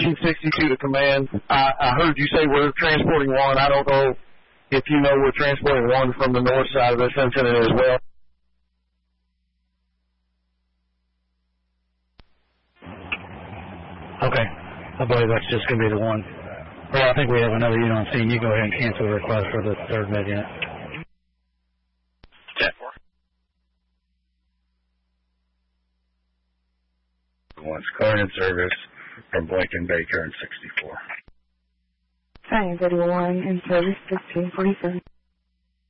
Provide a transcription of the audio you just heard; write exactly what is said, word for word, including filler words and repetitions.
Chief sixty-two to command. I, I heard you say we're transporting one. I don't know if you know we're transporting one from the north side of this incident as well. Okay. I believe that's just going to be the one. Well, I think we have another unit on scene. You go ahead and cancel the request for the third med unit. ten four. One's calling in service from Boynton Baker and sixty-four. Hi, thirty-one in service, fifteen forty-seven.